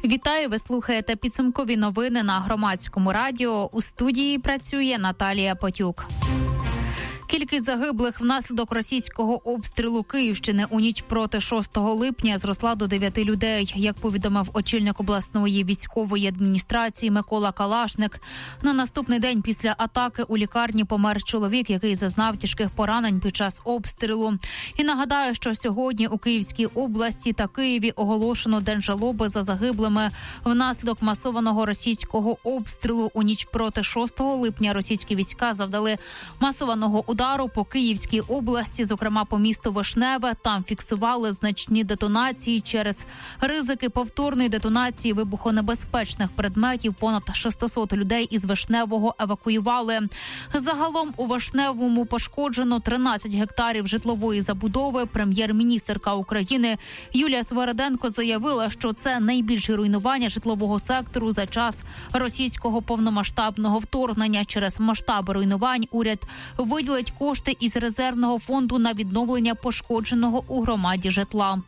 Вітаю, ви слухаєте підсумкові новини на Громадському радіо. У студії працює Наталія Потюк. Кількість загиблих внаслідок російського обстрілу Київщини у ніч проти 6 липня зросла до 9 людей. Як повідомив очільник обласної військової адміністрації Микола Калашник, на наступний день після атаки у лікарні помер чоловік, який зазнав тяжких поранень під час обстрілу. І нагадаю, що сьогодні у Київській області та Києві оголошено день жалоби за загиблими внаслідок масованого російського обстрілу. У ніч проти 6 липня російські війська завдали масованого удару по Київській області, зокрема по місту Вишневе. Там фіксували значні детонації. Через ризики повторної детонації вибухонебезпечних предметів понад 600 людей із Вишневого евакуювали. Загалом у Вишневому пошкоджено 13 гектарів житлової забудови. Прем'єр-міністерка України Юлія Свериденко заявила, що це найбільше руйнування житлового сектору за час російського повномасштабного вторгнення. Через масштаби руйнувань уряд виділить кошти із резервного фонду на відновлення пошкодженого у громаді житла.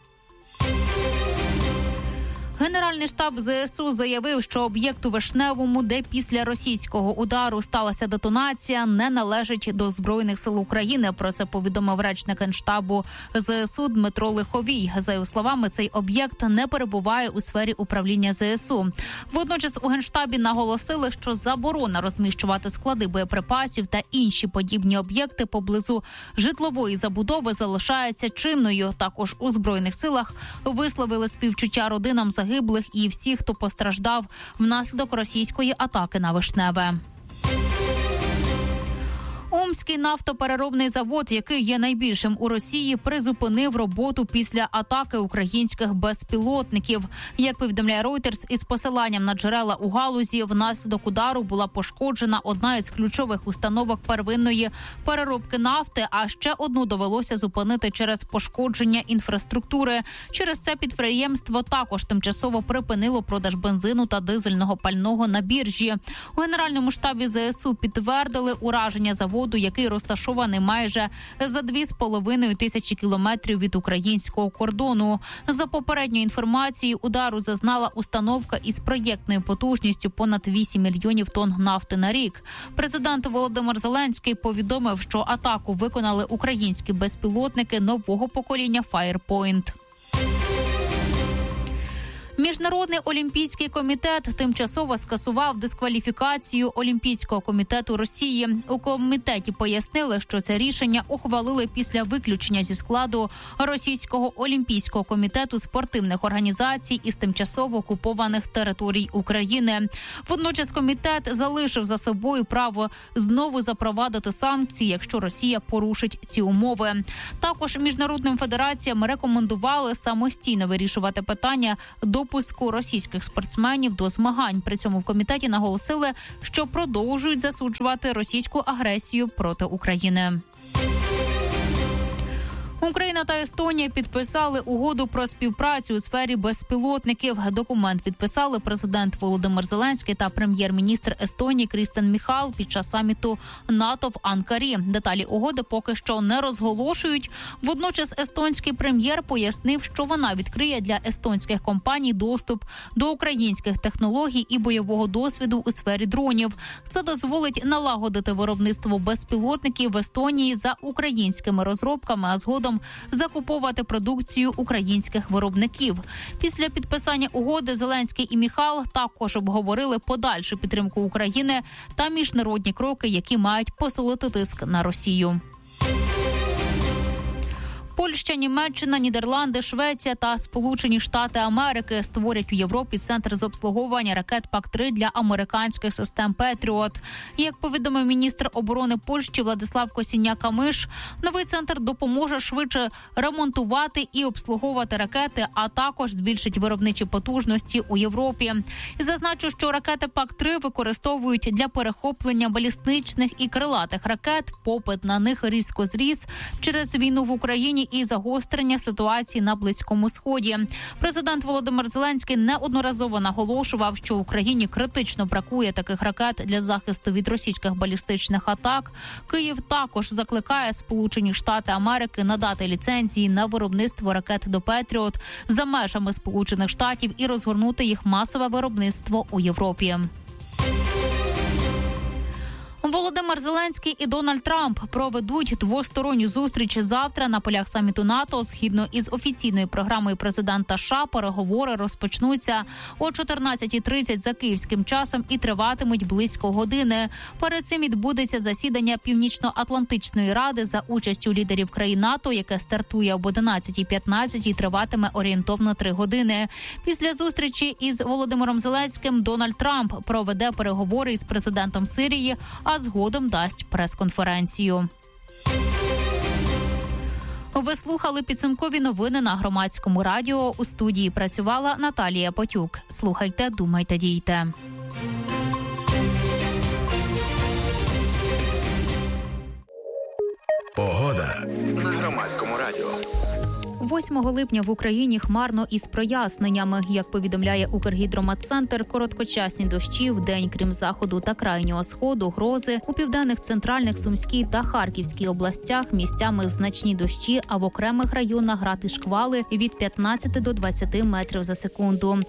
Генеральний штаб ЗСУ заявив, що об'єкт у Вишневому, де після російського удару сталася детонація, не належить до Збройних сил України. Про це повідомив речник Генштабу ЗСУ Дмитро Лиховій. За його словами, цей об'єкт не перебуває у сфері управління ЗСУ. Водночас у Генштабі наголосили, що заборона розміщувати склади боєприпасів та інші подібні об'єкти поблизу житлової забудови залишається чинною. Також у Збройних силах висловили співчуття родинам загиблих і всіх, хто постраждав внаслідок російської атаки на Вишневе. Омський нафтопереробний завод, який є найбільшим у Росії, призупинив роботу після атаки українських безпілотників. Як повідомляє Reuters, із посиланням на джерела у галузі, внаслідок удару була пошкоджена одна із ключових установок первинної переробки нафти, а ще одну довелося зупинити через пошкодження інфраструктури. Через це підприємство також тимчасово припинило продаж бензину та дизельного пального на біржі. У Генеральному штабі ЗСУ підтвердили ураження заводу, який розташований майже за 2,5 тисячі кілометрів від українського кордону. За попередньою інформацією, удару зазнала установка із проєктною потужністю понад 8 мільйонів тонн нафти на рік. Президент Володимир Зеленський повідомив, що атаку виконали українські безпілотники нового покоління Firepoint. Міжнародний олімпійський комітет тимчасово скасував дискваліфікацію Олімпійського комітету Росії. У комітеті пояснили, що це рішення ухвалили після виключення зі складу Російського олімпійського комітету спортивних організацій із тимчасово окупованих територій України. Водночас комітет залишив за собою право знову запровадити санкції, якщо Росія порушить ці умови. Також міжнародним федераціям рекомендували самостійно вирішувати питання допуску російських спортсменів до змагань. При цьому в комітеті наголосили, що продовжують засуджувати російську агресію проти України. Україна та Естонія підписали угоду про співпрацю у сфері безпілотників. Документ підписали президент Володимир Зеленський та прем'єр-міністр Естонії Крістен Міхал під час саміту НАТО в Анкарі. Деталі угоди поки що не розголошують. Водночас естонський прем'єр пояснив, що вона відкриє для естонських компаній доступ до українських технологій і бойового досвіду у сфері дронів. Це дозволить налагодити виробництво безпілотників в Естонії за українськими розробками, а згодом закуповувати продукцію українських виробників. Після підписання угоди Зеленський і Міхал також обговорили подальшу підтримку України та міжнародні кроки, які мають посилити тиск на Росію. Польща, Німеччина, Нідерланди, Швеція та Сполучені Штати Америки створять у Європі центр з обслуговування ракет ПАК-3 для американських систем «Петріот». Як повідомив міністр оборони Польщі Владислав Косіняк-Камиш, новий центр допоможе швидше ремонтувати і обслуговувати ракети, а також збільшить виробничі потужності у Європі. І зазначу, що ракети ПАК-3 використовують для перехоплення балістичних і крилатих ракет. Попит на них різко зріс через війну в Україні війни і загострення ситуації на Близькому Сході. Президент Володимир Зеленський неодноразово наголошував, що Україні критично бракує таких ракет для захисту від російських балістичних атак. Київ також закликає Сполучені Штати Америки надати ліцензії на виробництво ракет до «Петріот» за межами Сполучених Штатів і розгорнути їх масове виробництво у Європі. Володимир Зеленський і Дональд Трамп проведуть двосторонню зустріч завтра на полях саміту НАТО. Згідно із офіційною програмою президента США, переговори розпочнуться о 14:30 за київським часом і триватимуть близько години. Перед цим відбудеться засідання Північно-Атлантичної ради за участю лідерів країн НАТО, яке стартує об 11:15 і триватиме орієнтовно 3 години. Після зустрічі із Володимиром Зеленським Дональд Трамп проведе переговори із президентом Сирії, а згодом дасть прес-конференцію. Ви слухали підсумкові новини на Громадському радіо. У студії працювала Наталія Потюк. Слухайте, думайте, дійте. Погода на Громадському радіо. 8 липня в Україні хмарно із проясненнями. Як повідомляє Укргідрометцентр, короткочасні дощі вдень, крім заходу та крайнього сходу, грози. У південних, центральних, Сумській та Харківській областях місцями значні дощі, а в окремих районах град і шквали від 15 до 20 метрів за секунду.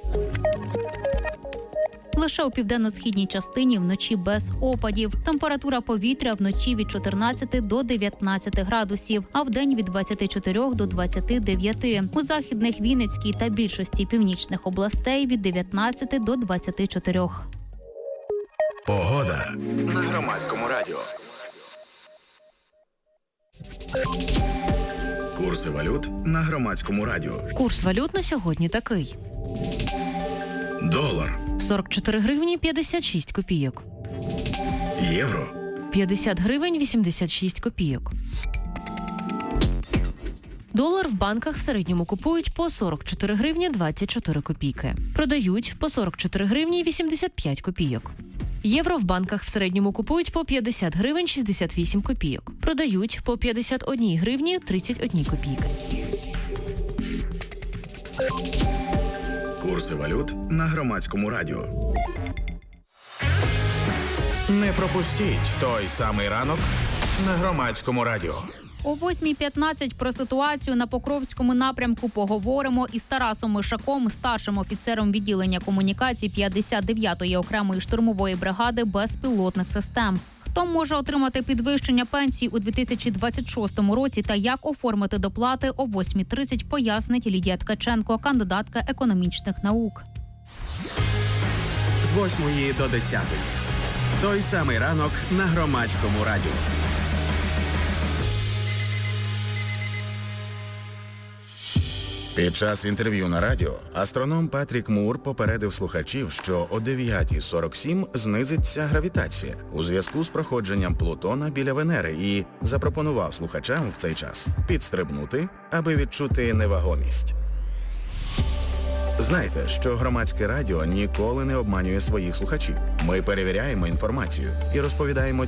Лише у південно-східній частині вночі без опадів. Температура повітря вночі від 14 до 19 градусів, а вдень від 24 до 29. У західних, Вінницькій та більшості північних областей від 19 до 24. Погода на Громадському радіо. Курси валют на Громадському радіо. Курс валют на сьогодні такий. Долар. 44 гривні 56 копійок. Євро. 50 гривень 86 копійок. Долар в банках в середньому купують по 44 гривні 24 копійки. Продають по 44 гривні 85 копійок. Євро в банках в середньому купують по 50 гривень 68 копійок. Продають по 51 гривні 31 копійки. Курси валют на Громадському радіо. Не пропустіть той самий ранок на Громадському радіо. О 8:15 про ситуацію на Покровському напрямку поговоримо із Тарасом Мишаком, старшим офіцером відділення комунікацій 59-ї окремої штурмової бригади безпілотних систем. Хто може отримати підвищення пенсії у 2026 році та як оформити доплати о 8:30, пояснить Лідія Ткаченко, кандидатка економічних наук. З 8 до 10. Той самий ранок на Громадському радіо. Під час інтерв'ю на радіо астроном Патрік Мур попередив слухачів, що о 9:47 знизиться гравітація у зв'язку з проходженням Плутона біля Венери і запропонував слухачам в цей час підстрибнути, аби відчути невагомість. Знайте, що Громадське радіо ніколи не обманює своїх слухачів. Ми перевіряємо інформацію і розповідаємо